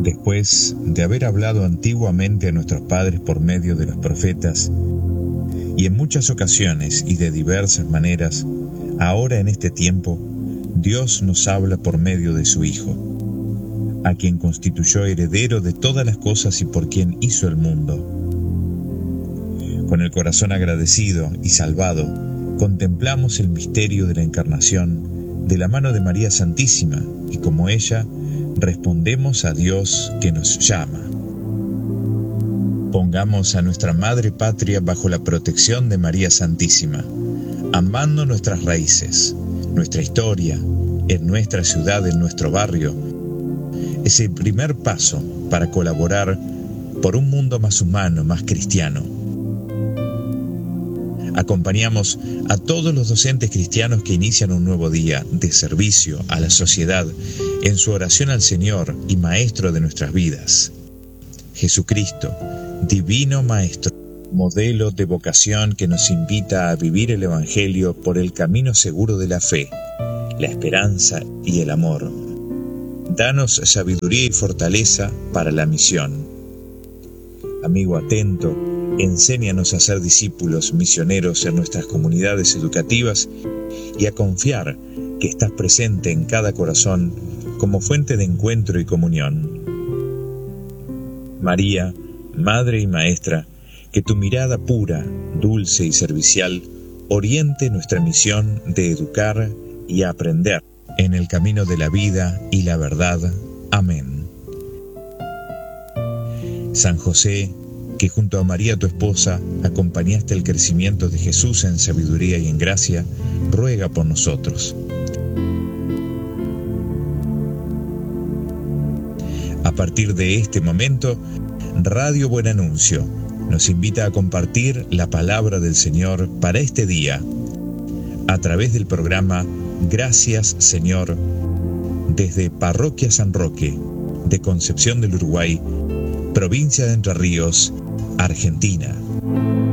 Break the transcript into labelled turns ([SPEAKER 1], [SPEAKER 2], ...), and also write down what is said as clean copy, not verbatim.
[SPEAKER 1] Después de haber hablado antiguamente a nuestros padres por medio de los profetas, y en muchas ocasiones y de diversas maneras, ahora en este tiempo, Dios nos habla por medio de su Hijo, a quien constituyó heredero de todas las cosas y por quien hizo el mundo. Con el corazón agradecido y salvado, contemplamos el misterio de la encarnación de la mano de María Santísima y como ella, respondemos a Dios que nos llama. Pongamos a nuestra Madre Patria bajo la protección de María Santísima, amando nuestras raíces, nuestra historia, en nuestra ciudad, en nuestro barrio. Es el primer paso para colaborar por un mundo más humano, más cristiano. Acompañamos a todos los docentes cristianos que inician un nuevo día de servicio a la sociedad en su oración al Señor y Maestro de nuestras vidas. Jesucristo, Divino Maestro, modelo de vocación que nos invita a vivir el Evangelio por el camino seguro de la fe, la esperanza y el amor. Danos sabiduría y fortaleza para la misión. Amigo atento, enséñanos a ser discípulos misioneros en nuestras comunidades educativas y a confiar que estás presente en cada corazón como fuente de encuentro y comunión. María, Madre y Maestra, que tu mirada pura, dulce y servicial oriente nuestra misión de educar y aprender en el camino de la vida y la verdad. Amén. San José, que junto a María tu esposa acompañaste el crecimiento de Jesús en sabiduría y en gracia, ruega por nosotros. A partir de este momento, Radio Buen Anuncio nos invita a compartir la palabra del Señor para este día a través del programa Gracias Señor, desde Parroquia San Roque, de Concepción del Uruguay, provincia de Entre Ríos, Argentina.